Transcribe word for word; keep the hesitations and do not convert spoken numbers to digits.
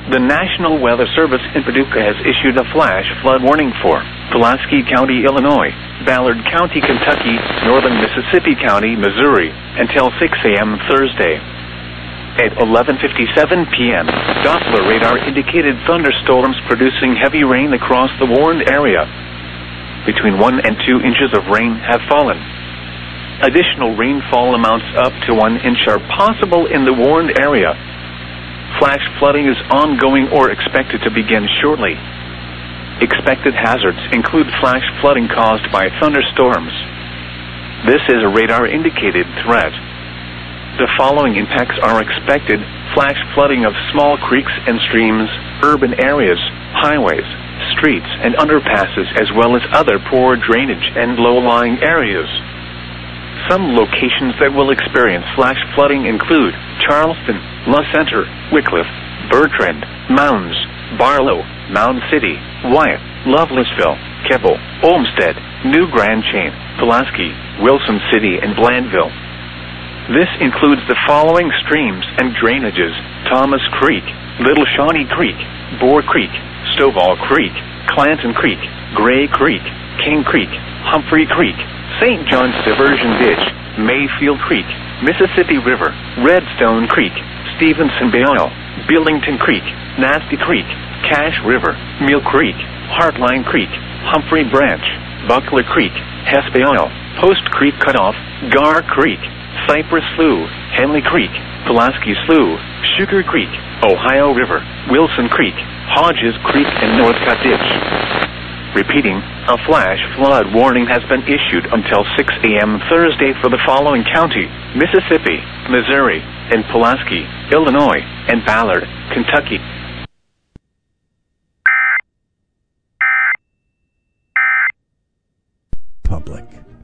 The National Weather Service in Paducah has issued a flash flood warning for Pulaski County, Illinois, Ballard County, Kentucky, northern Mississippi County, Missouri, until six a m Thursday. At eleven fifty-seven p m, Doppler radar indicated thunderstorms producing heavy rain across the warned area. Between one and two inches of rain have fallen. Additional rainfall amounts up to one inch are possible in the warned area. Flash flooding is ongoing or expected to begin shortly. Expected hazards include flash flooding caused by thunderstorms. This is a radar-indicated threat. The following impacts are expected: flash flooding of small creeks and streams, urban areas, highways, streets, and underpasses, as well as other poor drainage and low-lying areas. Some locations that will experience flash flooding include Charleston, La Center, Wickliffe, Bertrand, Mounds, Barlow, Mound City, Wyatt, Lovelessville, Keppel, Olmsted, New Grand Chain, Pulaski, Wilson City, and Blandville. This includes the following streams and drainages: Thomas Creek, Little Shawnee Creek, Boar Creek, Stovall Creek, Clanton Creek, Gray Creek, King Creek, Humphrey Creek, Saint John's Diversion Ditch, Mayfield Creek, Mississippi River, Redstone Creek, Stevenson Bayou, Billington Creek, Nasty Creek, Cache River, Mill Creek, Heartline Creek, Humphrey Branch, Buckler Creek, Hess Bayou, Post Creek Cutoff, Gar Creek, Cypress Slough, Henley Creek, Pulaski Slough, Sugar Creek, Ohio River, Wilson Creek, Hodges Creek, and Northcutt Ditch. Repeating, a flash flood warning has been issued until six a m Thursday for the following county: Mississippi, Missouri, and Pulaski, Illinois, and Ballard, Kentucky. Public.